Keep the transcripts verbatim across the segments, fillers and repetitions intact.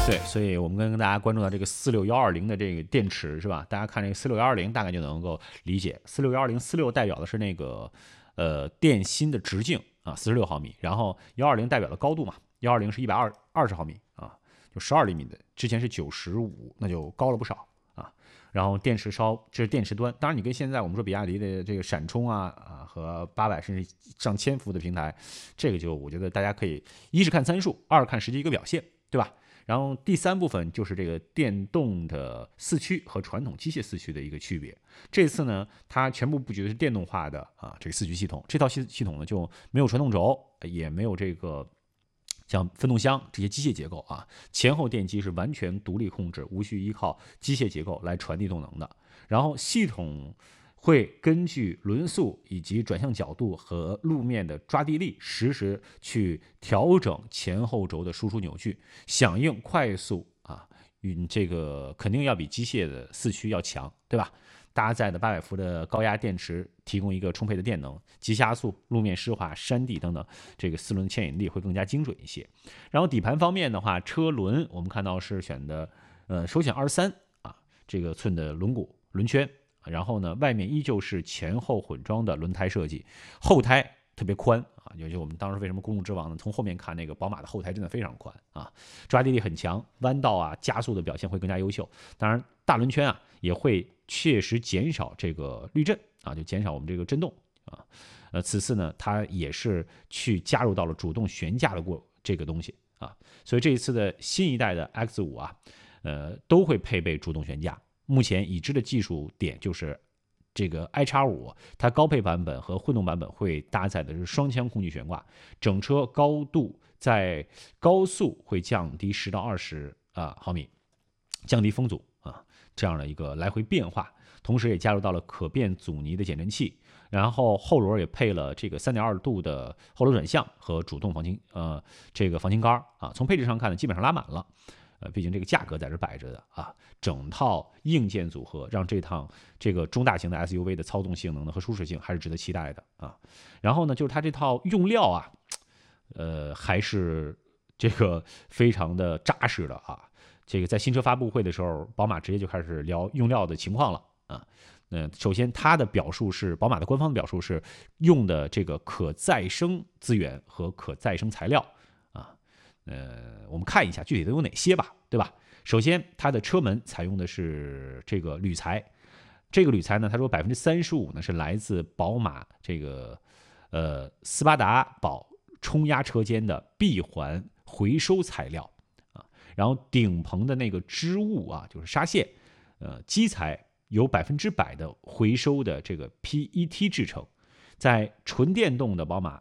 对，所以我们跟大家关注到这个四六一二零的这个电池是吧？大家看这个四六一二零，大概就能够理解，四六一二零四六代表的是那个呃电芯的直径啊，四十六毫米，然后一二零代表的高度嘛，一二零是一百二二十毫米啊，就十二厘米的，之前是九十五，那就高了不少啊。然后电池烧，这是电池端，当然你跟现在我们说比亚迪的这个闪充啊啊和八百甚至上千伏的平台，这个就我觉得大家可以一是看参数，二看实际一个表现，对吧？然后第三部分就是这个电动的四驱和传统机械四驱的一个区别。这次呢，它全部布局的是电动化的啊这个四驱系统，这套系系统呢就没有传动轴，也没有这个像分动箱这些机械结构啊，前后电机是完全独立控制，无需依靠机械结构来传递动能的。然后系统会根据轮速以及转向角度和路面的抓地力，实时去调整前后轴的输出扭矩，响应快速啊，与这个肯定要比机械的四驱要强，对吧？搭载的八百伏的高压电池提供一个充沛的电能，急加速、路面湿滑、山地等等，这个四轮牵引力会更加精准一些。然后底盘方面的话，车轮我们看到是选的呃首选二十三啊这个寸的轮毂轮圈。然后呢，外面依旧是前后混装的轮胎设计，后胎特别宽啊，也就我们当时为什么公路之王呢？从后面看那个宝马的后胎真的非常宽啊，抓地力很强，弯道啊加速的表现会更加优秀。当然，大轮圈啊也会确实减少这个滤震啊，就减少我们这个震动啊。呃，此次呢，它也是去加入到了主动悬架的过这个东西啊，所以这一次的新一代的 X 五啊，呃，都会配备主动悬架。目前已知的技术点就是这个 i 叉五，它高配版本和混动版本会搭载的是双腔空气悬挂，整车高度在高速会降低十到二十啊毫米，降低风阻啊这样的一个来回变化，同时也加入到了可变阻尼的减震器，然后后轮也配了这个 三点二度的后轮转向和主动防倾呃这个防倾杆啊，从配置上看呢，基本上拉满了。呃，毕竟这个价格在这摆着的啊，整套硬件组合让这趟这个中大型的 S U V 的操纵性能呢和舒适性还是值得期待的啊。然后呢，就是它这套用料啊，呃，还是这个非常的扎实的啊。这个在新车发布会的时候，宝马直接就开始聊用料的情况了啊。呃，首先它的表述是，宝马的官方的表述是用的这个可再生资源和可再生材料。呃，我们看一下具体都有哪些吧，对吧？首先，它的车门采用的是这个铝材，这个铝材呢，他说百分之三十五呢是来自宝马这个呃斯巴达宝冲压车间的闭环回收材料啊。然后顶棚的那个织物啊，就是纱线，呃，基材由百分之百的回收的这个 P E T 制成，在纯电动的宝马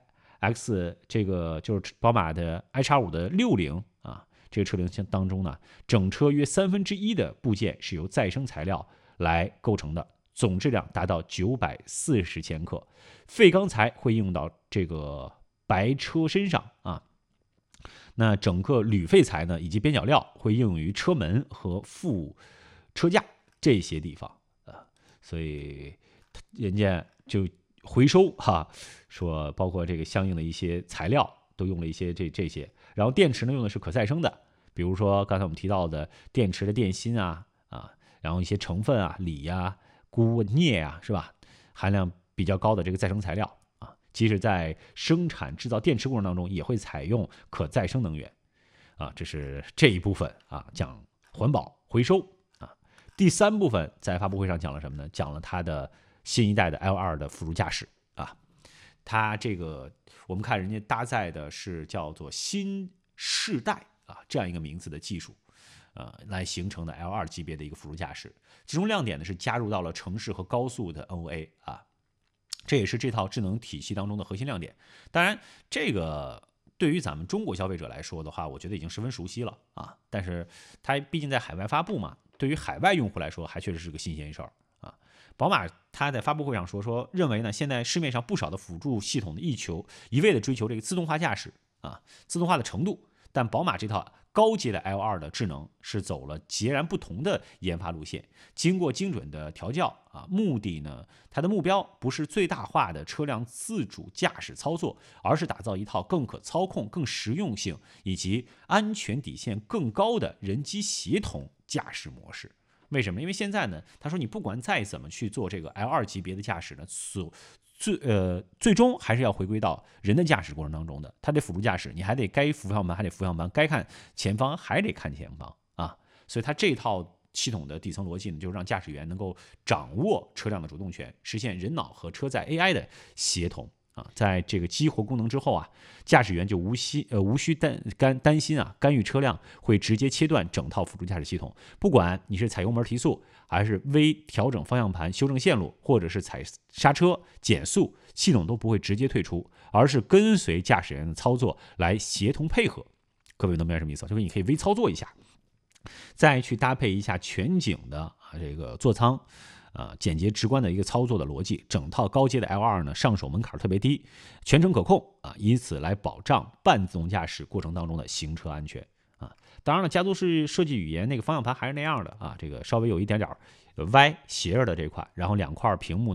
i。X 这个就是宝马的 i 叉五的六零啊，这个车龄当中呢，整车约三分之一的部件是由再生材料来构成的，总质量达到九百四十千克。废钢材会应用到这个白车身上啊，那整个铝废材呢以及边角料会应用于车门和副车架这些地方啊，所以人家就。回收哈，说包括这个相应的一些材料都用了一些这这些，然后电池呢用的是可再生的，比如说刚才我们提到的电池的电芯啊啊，然后一些成分啊锂呀、啊、钴、镍啊，是吧？含量比较高的这个再生材料啊，即使在生产制造电池过程当中也会采用可再生能源啊，这是这一部分啊，讲环保回收啊。第三部分在发布会上讲了什么呢？讲了它的。新一代的 L 二 的辅助驾驶啊，它这个我们看人家搭载的是叫做新世代啊这样一个名字的技术，呃，来形成的 L 二 级别的一个辅助驾驶。其中亮点呢是加入到了城市和高速的 N O A 啊，这也是这套智能体系当中的核心亮点。当然，这个对于咱们中国消费者来说的话，我觉得已经十分熟悉了啊。但是它毕竟在海外发布嘛，对于海外用户来说，还确实是个新鲜事儿。宝马它在发布会上说说，认为呢，现在市面上不少的辅助系统的一求一味的追求这个自动化驾驶啊，自动化的程度， 但宝马这套高阶的 L 二 的智能是走了截然不同的研发路线，经过精准的调教啊，目的呢，它的目标不是最大化的车辆自主驾驶操作，而是打造一套更可操控、更实用性以及安全底线更高的人机协同驾驶模式。为什么？因为现在呢，他说你不管再怎么去做这个 L 二 级别的驾驶呢，所最呃最终还是要回归到人的驾驶过程当中的，它得辅助驾驶，你还得该扶方盘还得扶方盘，该看前方还得看前方啊。所以它这套系统的底层逻辑呢，就是让驾驶员能够掌握车辆的主动权，实现人脑和车载 A I 的协同。啊，在这个激活功能之后啊，驾驶员就无需呃无需担担担心啊，干预车辆会直接切断整套辅助驾驶系统。不管你是踩油门提速，还是微调整方向盘修正线路，或者是踩刹车减速，系统都不会直接退出，而是跟随驾驶员的操作来协同配合。各位能明白什么意思？就是你可以微操作一下，再去搭配一下全景的啊这个座舱。啊，简洁直观的一个操作的逻辑，整套高阶的 L 二 呢，上手门槛特别低，全程可控啊，以此来保障半自动驾驶过程当中的行车安全啊。当然了，家族式设计语言那个方向盘还是那样的啊，这个稍微有一点点歪斜着的这块，然后两块屏幕